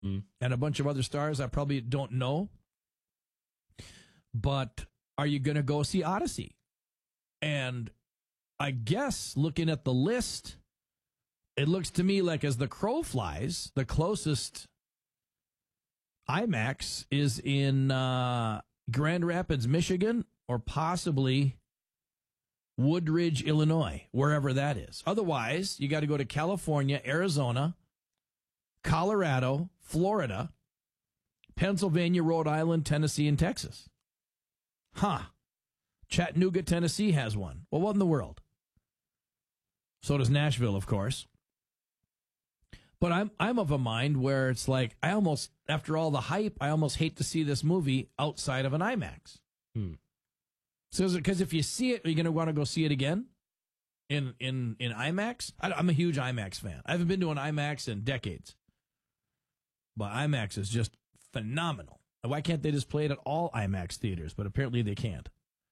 and a bunch of other stars I probably don't know. But are you going to go see Odyssey? And I guess looking at the list, it looks to me like as the crow flies, the closest IMAX is in Grand Rapids, Michigan, or possibly Woodridge, Illinois, wherever that is. Otherwise, you got to go to California, Arizona, Colorado, Florida, Pennsylvania, Rhode Island, Tennessee, and Texas. Chattanooga, Tennessee has one. Well, what in the world? So does Nashville, of course. But I'm of a mind where it's like, I almost, after all the hype, I almost hate to see this movie outside of an IMAX. So because if you see it, are you going to want to go see it again in IMAX? I'm a huge IMAX fan. I haven't been to an IMAX in decades. But IMAX is just phenomenal. Why can't they just play it at all IMAX theaters? But apparently they can't.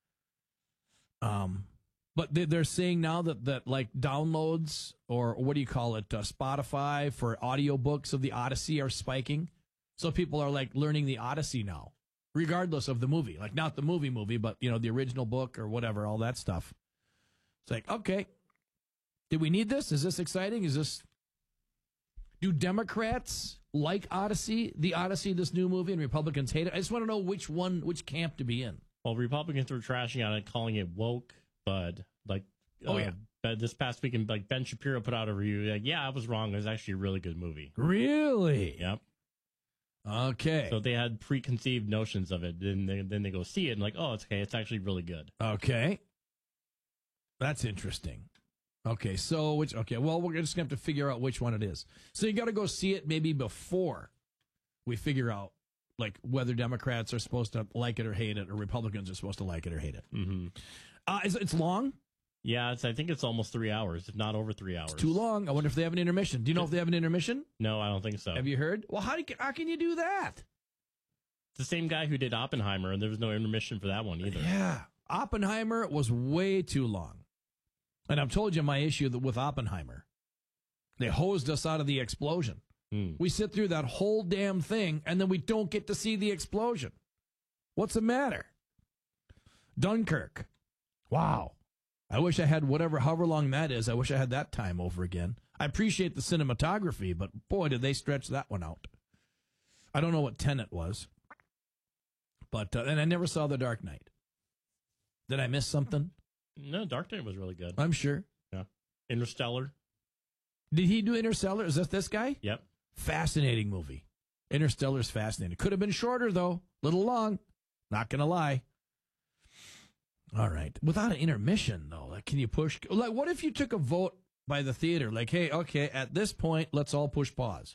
But they're saying now that like downloads or what do you call it, Spotify for audiobooks of the Odyssey are spiking. So people are like learning the Odyssey now, regardless of the movie. Like not the movie, but you know, the original book or whatever, all that stuff. It's like, okay, did we need this? Is this exciting? Do Democrats like Odyssey, this new movie, and Republicans hate it? I just want to know which camp to be in. Well, Republicans were trashing on it, calling it woke, but like, this past weekend, like Ben Shapiro put out a review, like, yeah, I was wrong. It was actually a really good movie. Really? Yep. Okay. So they had preconceived notions of it, then they go see it and like, oh, it's okay, it's actually really good. Okay. That's interesting. Okay, so well, we're just going to have to figure out which one it is. So you got to go see it maybe before we figure out like whether Democrats are supposed to like it or hate it, or Republicans are supposed to like it or hate it. Mm-hmm. It's long? Yeah, I think it's almost 3 hours, if not over 3 hours. It's too long. I wonder if they have an intermission. Do you know if they have an intermission? No, I don't think so. Have you heard? Well, how can you do that? It's the same guy who did Oppenheimer, and there was no intermission for that one either. Yeah, Oppenheimer was way too long. And I've told you my issue with Oppenheimer. They hosed us out of the explosion. We sit through that whole damn thing, and then we don't get to see the explosion. What's the matter? Dunkirk. Wow. I wish I had however long that is. I wish I had that time over again. I appreciate the cinematography, but boy, did they stretch that one out. I don't know what Tenet was. But, and I never saw The Dark Knight. Did I miss something? No, Dark Knight was really good. I'm sure. Yeah. Interstellar. Did he do Interstellar? Is this guy? Yep. Fascinating movie. Interstellar's fascinating. Could have been shorter, though. Little long. Not going to lie. All right. Without an intermission, though, like, can you push? Like, what if you took a vote by the theater? Like, hey, okay, at this point, let's all push pause.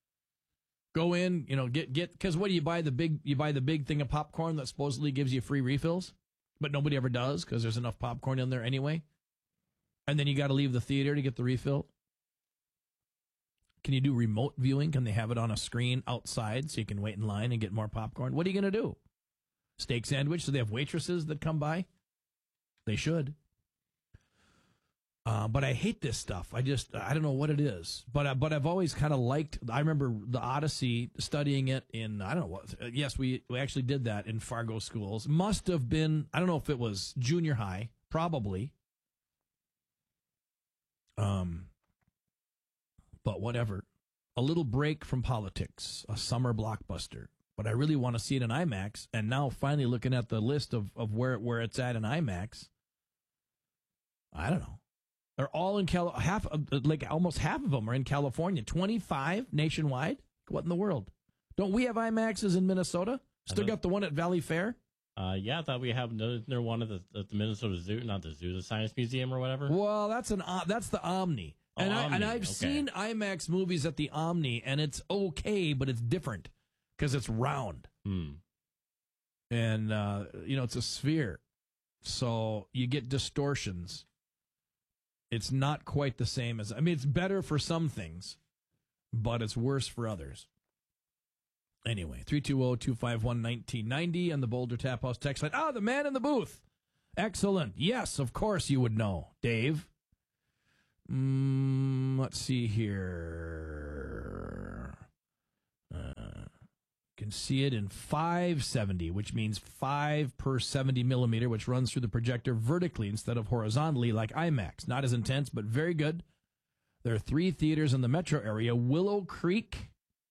Go in, get, because what do you buy the big thing of popcorn that supposedly gives you free refills? But nobody ever does because there's enough popcorn in there anyway. And then you got to leave the theater to get the refill. Can you do remote viewing? Can they have it on a screen outside so you can wait in line and get more popcorn? What are you going to do? Steak sandwich? So they have waitresses that come by? They should. But I hate this stuff. I don't know what it is. But I've always kind of liked, I remember the Odyssey, studying it in, I don't know what, yes, we actually did that in Fargo schools. Must have been, I don't know if it was junior high, probably. But whatever. A little break from politics, a summer blockbuster. But I really want to see it in IMAX. And now finally looking at the list of where it's at in IMAX, I don't know. They're all in almost half of them are in California. 25 nationwide. What in the world? Don't we have IMAXs in Minnesota? Still got the one at Valley Fair? Yeah, I thought we have another one at the Minnesota Zoo, not the zoo, the Science Museum or whatever. Well, that's the Omni. And I've seen IMAX movies at the Omni, and it's okay, but it's different because it's round. And, it's a sphere. So you get distortions. It's not quite the same as, it's better for some things, but it's worse for others. Anyway, 320-251-1990 on the Boulder Tap House text line. The man in the booth. Excellent. Yes, of course you would know. Dave? Let's see here. You can see it in 570, which means 5 per 70 millimeter, which runs through the projector vertically instead of horizontally like IMAX. Not as intense, but very good. There are 3 theaters in the metro area: Willow Creek,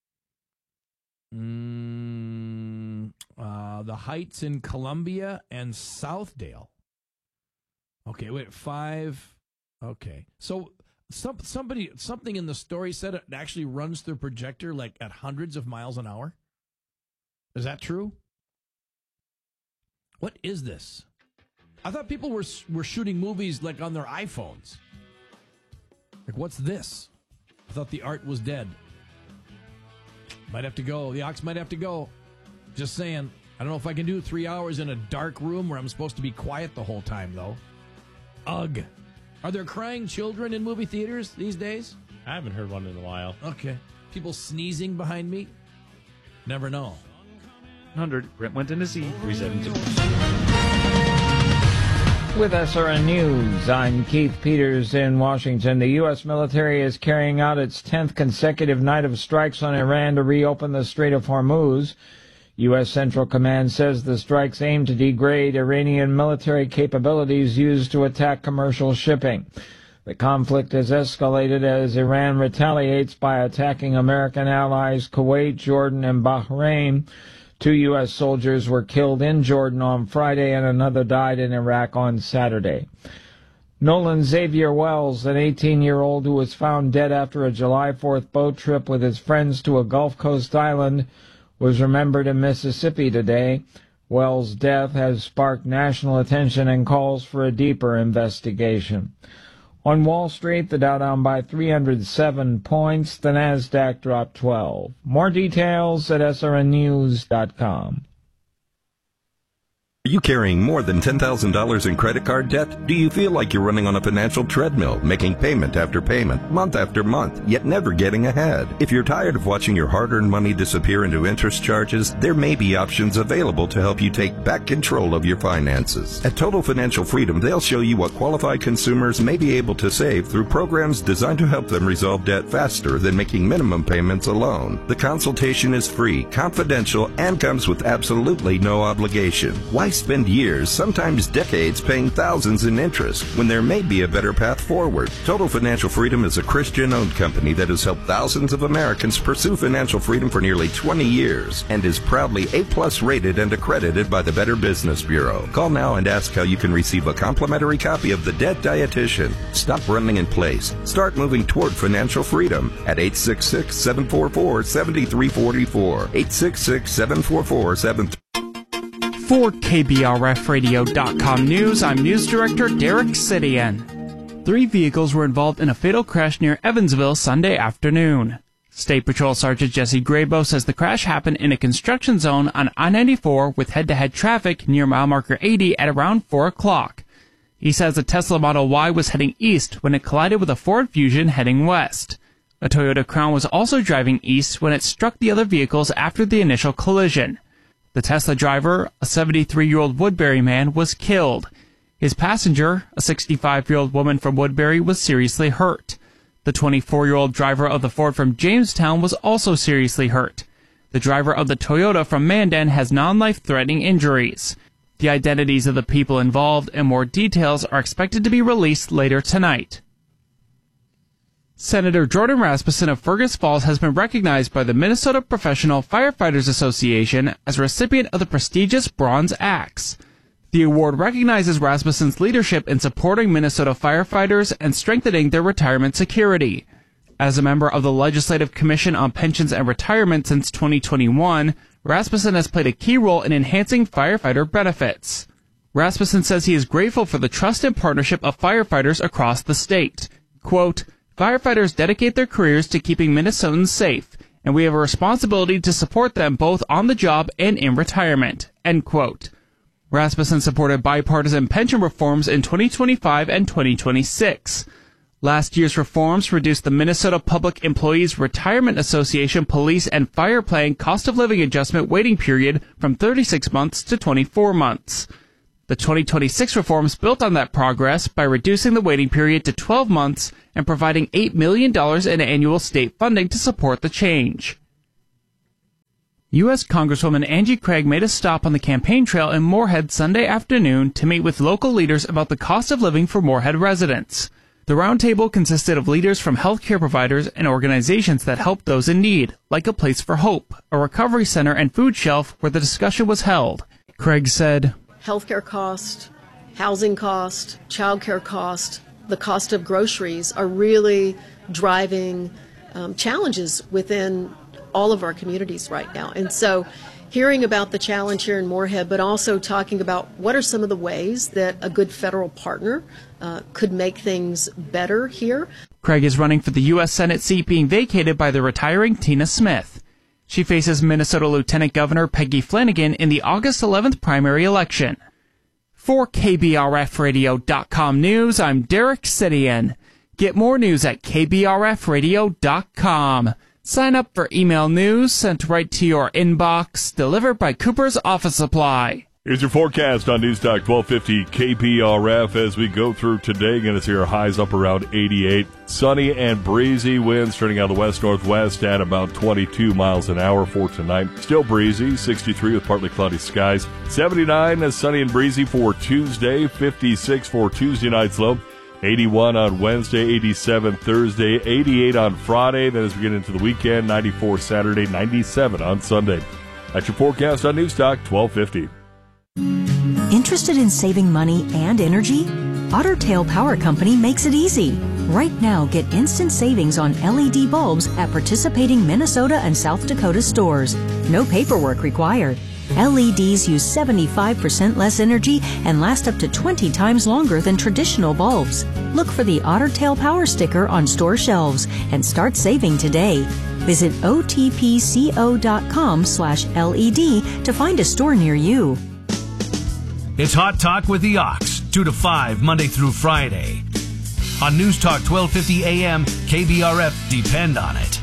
the Heights in Columbia, and Southdale. Okay, wait, 5. Okay, so something in the story said it actually runs through projector like at hundreds of miles an hour. Is that true? What is this? I thought people were shooting movies like on their iPhones. Like, what's this? I thought the art was dead. Might have to go. The Ox might have to go. Just saying. I don't know if I can do 3 hours in a dark room where I'm supposed to be quiet the whole time, though. Ugh. Are there crying children in movie theaters these days? I haven't heard one in a while. Okay. People sneezing behind me? Never know. 100, Brent went into Z, 372. With SRN News, I'm Keith Peters in Washington. The U.S. military is carrying out its 10th consecutive night of strikes on Iran to reopen the Strait of Hormuz. U.S. Central Command says the strikes aim to degrade Iranian military capabilities used to attack commercial shipping. The conflict has escalated as Iran retaliates by attacking American allies Kuwait, Jordan, and Bahrain. 2 U.S. soldiers were killed in Jordan on Friday and another died in Iraq on Saturday. Nolan Xavier Wells, an 18-year-old who was found dead after a July 4th boat trip with his friends to a Gulf Coast island, was remembered in Mississippi today. Wells' death has sparked national attention and calls for a deeper investigation. On Wall Street, the Dow down by 307 points. The Nasdaq dropped 12. More details at srnnews.com. Are you carrying more than $10,000 in credit card debt? Do you feel like you're running on a financial treadmill, making payment after payment, month after month, yet never getting ahead? If you're tired of watching your hard-earned money disappear into interest charges, there may be options available to help you take back control of your finances. At Total Financial Freedom, they'll show you what qualified consumers may be able to save through programs designed to help them resolve debt faster than making minimum payments alone. The consultation is free, confidential, and comes with absolutely no obligation. Why spend years, sometimes decades, paying thousands in interest when there may be a better path forward? Total Financial Freedom is a Christian-owned company that has helped thousands of Americans pursue financial freedom for nearly 20 years and is proudly A+ rated and accredited by the Better Business Bureau. Call now and ask how you can receive a complimentary copy of The Debt Dietitian. Stop running in place. Start moving toward financial freedom at 866-744-7344. 866-744-7344. For KBRFradio.com News, I'm News Director Derek Sidian. 3 vehicles were involved in a fatal crash near Evansville Sunday afternoon. State Patrol Sergeant Jesse Grabo says the crash happened in a construction zone on I-94 with head-to-head traffic near mile marker 80 at around 4 o'clock. He says the Tesla Model Y was heading east when it collided with a Ford Fusion heading west. A Toyota Crown was also driving east when it struck the other vehicles after the initial collision. The Tesla driver, a 73-year-old Woodbury man, was killed. His passenger, a 65-year-old woman from Woodbury, was seriously hurt. The 24-year-old driver of the Ford from Jamestown was also seriously hurt. The driver of the Toyota from Mandan has non-life-threatening injuries. The identities of the people involved and more details are expected to be released later tonight. Senator Jordan Rasmussen of Fergus Falls has been recognized by the Minnesota Professional Firefighters Association as a recipient of the prestigious Bronze Axe. The award recognizes Rasmussen's leadership in supporting Minnesota firefighters and strengthening their retirement security. As a member of the Legislative Commission on Pensions and Retirement since 2021, Rasmussen has played a key role in enhancing firefighter benefits. Rasmussen says he is grateful for the trust and partnership of firefighters across the state. Quote, "Firefighters dedicate their careers to keeping Minnesotans safe, and we have a responsibility to support them both on the job and in retirement." End quote. Rasmussen supported bipartisan pension reforms in 2025 and 2026. Last year's reforms reduced the Minnesota Public Employees Retirement Association police and fire plan cost of living adjustment waiting period from 36 months to 24 months. The 2026 reforms built on that progress by reducing the waiting period to 12 months and providing $8 million in annual state funding to support the change. U.S. Congresswoman Angie Craig made a stop on the campaign trail in Moorhead Sunday afternoon to meet with local leaders about the cost of living for Moorhead residents. The roundtable consisted of leaders from healthcare providers and organizations that help those in need, like A Place for Hope, a recovery center and food shelf where the discussion was held. Craig said, healthcare cost, housing cost, childcare cost, the cost of groceries are really driving challenges within all of our communities right now. And so hearing about the challenge here in Moorhead, but also talking about what are some of the ways that a good federal partner could make things better here. Craig is running for the U.S. Senate seat being vacated by the retiring Tina Smith. She faces Minnesota Lieutenant Governor Peggy Flanagan in the August 11th primary election. For KBRFradio.com News, I'm Derek Sidian. Get more news at KBRFradio.com. Sign up for email news sent right to your inbox, delivered by Cooper's Office Supply. Here's your forecast on News Talk 1250 KBRF as we go through today. Going to see our highs up around 88. Sunny and breezy winds turning out of the west-northwest at about 22 miles an hour for tonight. Still breezy, 63 with partly cloudy skies. 79 as sunny and breezy for Tuesday. 56 for Tuesday night's low. 81 on Wednesday, 87 Thursday, 88 on Friday. Then as we get into the weekend, 94 Saturday, 97 on Sunday. That's your forecast on News Talk 1250. Interested in saving money and energy? Otter Tail Power Company makes it easy. Right now, get instant savings on LED bulbs at participating Minnesota and South Dakota stores. No paperwork required. LEDs use 75% less energy and last up to 20 times longer than traditional bulbs. Look for the Otter Tail Power sticker on store shelves and start saving today. Visit otpco.com/LED to find a store near you. It's Hot Talk with the Ox, 2 to 5, Monday through Friday. On News Talk 1250 AM, KBRF, depend on it.